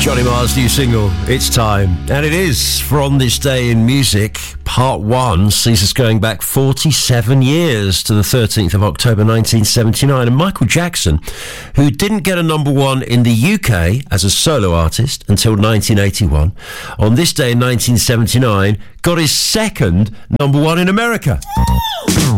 Johnny Marr's new single, It's Time. And it is, For On This Day in Music, Part 1 sees us going back 47 years to the 13th of October 1979. And Michael Jackson, who didn't get a number one in the UK as a solo artist until 1981, on this day in 1979, got his second number one in America.